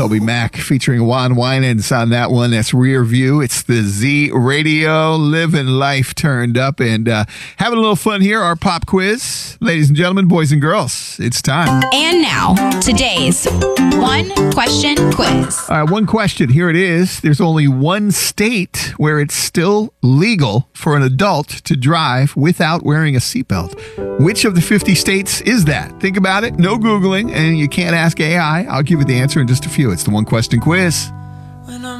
Toby Mac featuring Juan Winans on that one. That's Rear View. It's the Z Radio, living life turned up and having a little fun here. Our pop quiz. Ladies and gentlemen, boys and girls, it's time. And now, today's one question quiz. All right, one question. Here it is. There's only one state where it's still legal for an adult to drive without wearing a seatbelt. Which of the 50 states is that? Think about it. No Googling, and you can't ask AI. I'll give you the answer in just a few. It's the one question quiz.